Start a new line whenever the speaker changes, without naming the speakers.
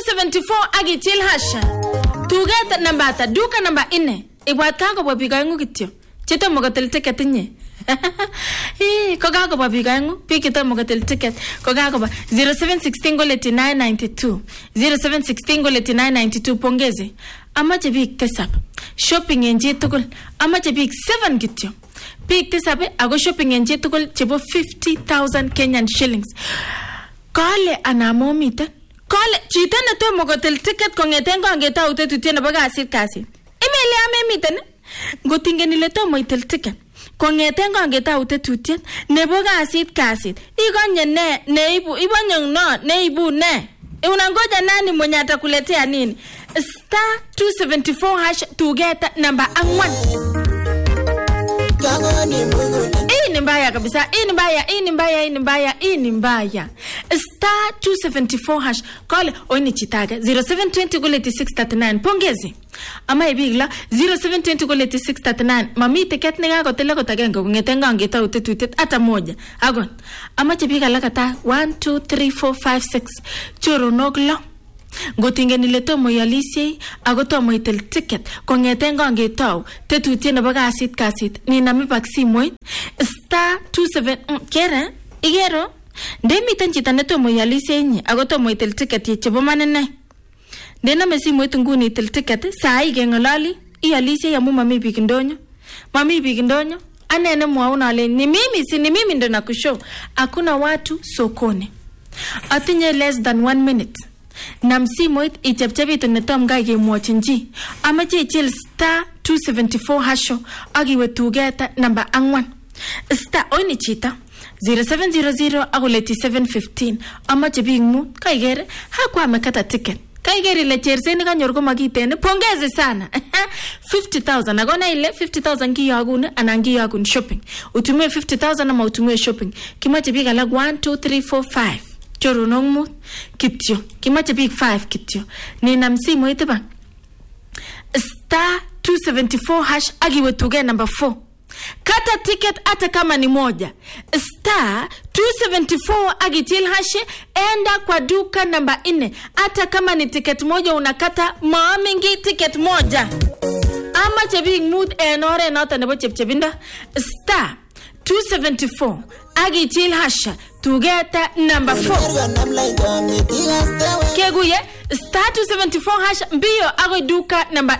274 agichil hasha. Tuget namba ata duka namba 4. Ibwat kakobwa biik aengu kityo. Chetomo kotil ticket inye. Ko kakobwa biik aengu, biik chetomo kotil ticket. Ko kakobwa 0716 koleti 992. 0716 koleti 992 pongezi. Amache biik tisab. Shopping en chi tugul. Amache biik 7 kityo. Biik tisab ako shopping en chi tugul chebo 50,000 Kenyan shillings. Kale anamo miten. Kale chito netomo kotil ticket kongeten kongetau tetutiet nebo kasit. Imeli ame miten. Ngotingen ile tomo itil ticket. Kongeten kongetau tetutiet nebo kasit. Ikonye ne neibu ibonye no neibu ne. Unangoja nani mwenye atakuletea nini? Star 274 hash tugeta namba 4. Hii ni mbaya kabisa. Hii ni mbaya. Star 274 hash. Call oni chitaga 0720 kuleti 639. Pongezi. Ama ibigla 0720 kuleti 639. Mami ticket nega kotele kotagengo kungetenga ngeta utetutiet ata moja. Agon. Ama chibiga lakata 1 2 3 4 5 6. Choronok lo. Ngotingen ile tomo yalisye ako tomo itil ticket kongeten kongetau tetutiet nebo kasit ni nami bak simoit star 27 kera igero ndemiten chito netomo yalisye inye ako tomo itil ticket chebo manene ndename simoit nguni itil ticket saa hii kengololi iyalisye amu mami biik ndonyo anene mwauna ale ni mimi ndo nakushow hakuna watu sokoni atinye less than 1 minute. Namsimoit ichepchebitu netom gai kemwochinji. Amache ichil star 274 hasho agiwe tugeta namba 4. Star oni chita 0700 akuleti 715. Amache biik mu kaikere hakwa amekata ticket. Kaikere ile cherseni kanyor ko makitene. Pongezi sana. 50,000 akona ile 50,000 kiyagun anan kiyagun shopping. Utumie 50,000 ama utumie shopping. Kimache biik alak 1 2 3 4 5. Choronok mut kityo. Kimache biik 5 kityo. Nina msimoit ba star 274 hash agiwe tuge number 4. Kata ticket ata kama ni moja. Star 274 agitil hash enda kwa duka namba 4. Ata kama ni ticket moja unakata maamingi ticket moja. Ama chebing mood enore nota nebo chepchebinda. Star 274 agitil hash tugeta number 4. Keguye star 274 hash mbio ago duka number